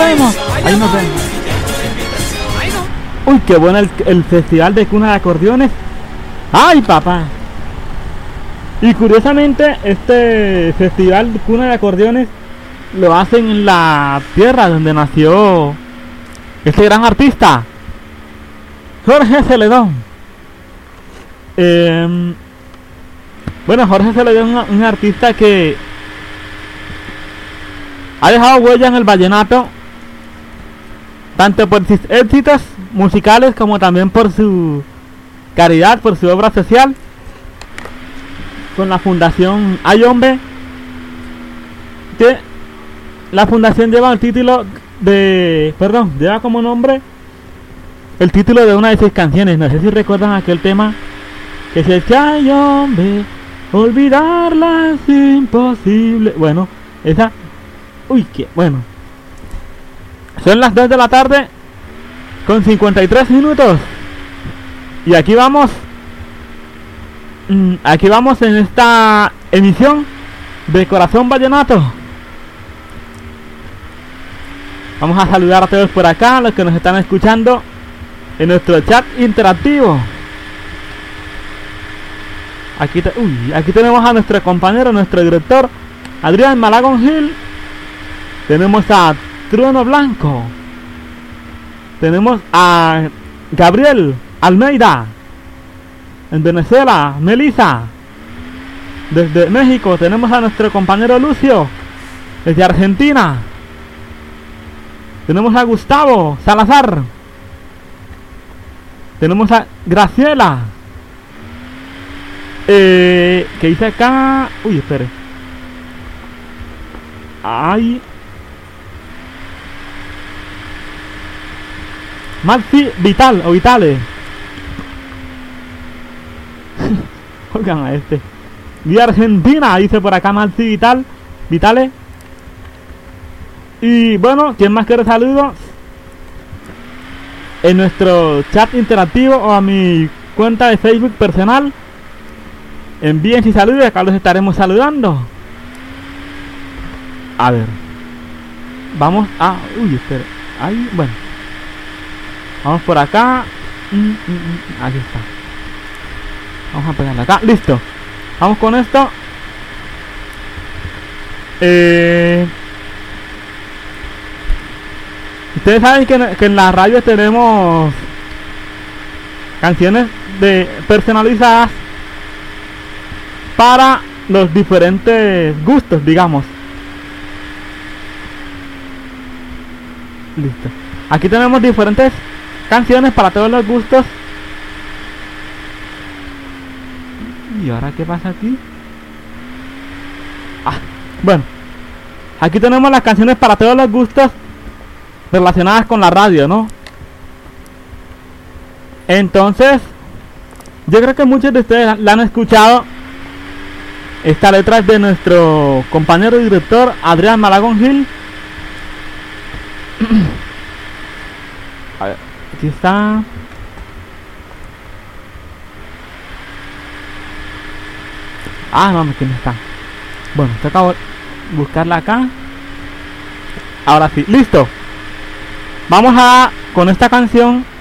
vemos. Ahí nos vemos. Uy, qué bueno el festival de cuna de acordeones. Ay, papá. Y curiosamente, este festival de cuna de acordeones lo hacen en la tierra donde nació este gran artista, Jorge Celedón. Bueno, Jorge Celedón es un artista que ha dejado huella en el vallenato, tanto por sus éxitos musicales como también por su caridad, por su obra social con la fundación Ay Hombre, que la fundación lleva el título de, lleva como nombre el título de una de sus canciones. No sé si recuerdan aquel tema que se dice: ay hombre, olvidarla es imposible. Bueno, esa, uy, qué bueno. Son las 2 de la tarde con 53 minutos. Y aquí vamos en esta emisión de Corazón Vallenato. Vamos a saludar a todos por acá, los que nos están escuchando en nuestro chat interactivo. Aquí tenemos a nuestro compañero, nuestro director, Adrián Malagón Gil. Tenemos a Trueno Blanco. Tenemos a Gabriel Almeida. En Venezuela, Melissa. Desde México tenemos a nuestro compañero Lucio. Desde Argentina tenemos a Gustavo Salazar. Tenemos a Graciela. ¿Qué dice acá? Uy, espere. Ay. Maxi Vital o Vitale. Oigan a este. De Argentina, dice por acá Maxi Vitale. Y bueno, ¿quién más quiere saludos? En nuestro chat interactivo o a mi cuenta de Facebook personal, envíen sus saludos, acá los estaremos saludando. A ver, vamos a... uy, espera. Ahí, bueno, vamos por acá. Aquí está. Vamos a pegarle acá, listo. Vamos con esto. Ustedes saben que en la radio tenemos canciones personalizadas para los diferentes gustos, digamos. Listo. Aquí tenemos diferentes canciones para todos los gustos. ¿Y ahora qué pasa aquí? Bueno, aquí tenemos las canciones para todos los gustos relacionadas con la radio, ¿no? Entonces, yo creo que muchos de ustedes la han escuchado. Esta letra es de nuestro compañero y director Adrián Malagón Gil. A ver, aquí está. No, aquí no está. Bueno, toca buscarla acá. Ahora sí, listo. Vamos con esta canción